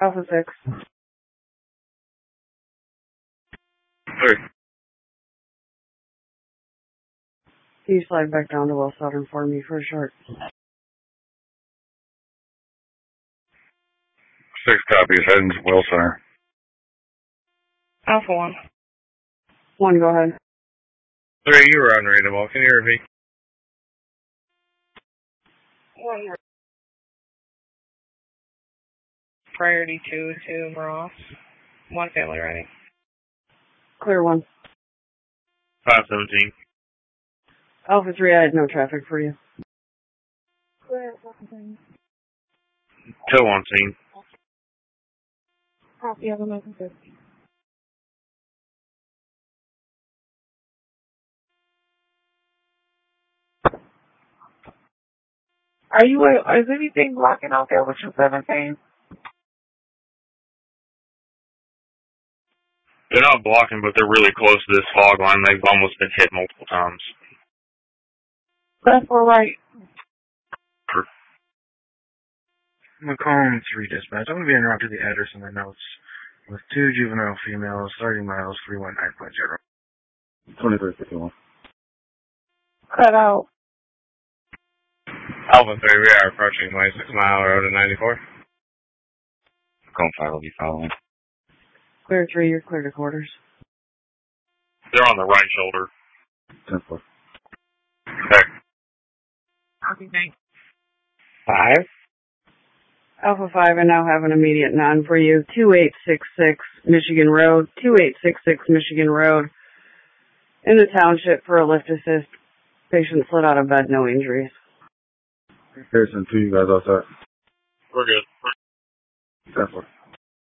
Alpha 6. 3. Can you slide back down to Will Southern for me for a short? 6 copies, heading to Will Center. Alpha 1. 1, go ahead. 3, you were unreadable. Can you repeat? 1. Priority 2 to Ross. 1 family ready. Clear 1. 517. Alpha 3, I had no traffic for you. Clear 2 on scene. Copy of 1150. Is anything blocking out there with your 17? They're not blocking, but they're really close to this fog line. They've almost been hit multiple times. That's all right. Macomb 3 dispatch. I'm going to be interrupted the address in the notes with 2 juvenile females, 30 miles, 319.0. 2351. Cut out. Alpha 3, we are approaching 26 Mile Road at 94. Macomb 5 will be following. Clear 3, you're clear to quarters. They're on the right shoulder. 10-4. Okay. Copy, thanks. 5. Alpha 5, I now have an immediate non for you. 2866 Michigan Road. 2866 Michigan Road. In the township for a lift assist. Patient slid out of bed, no injuries. Harrison 2, you guys all set? We're good. 10-4.